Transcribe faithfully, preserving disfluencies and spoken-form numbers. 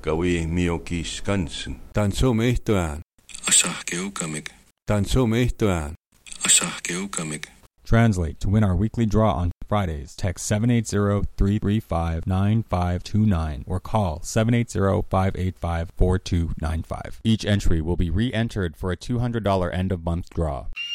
Kawi miokis kansen. Tansomehtoan. Asahkeukamik. Tansomehtoan. Asahkeukamik. Translate. To win our weekly draw on Fridays, text seven eight zero, three three five, nine five two nine or call seven eight zero, five eight five, four two nine five. Each entry will be re-entered for a two hundred dollars end-of-month draw.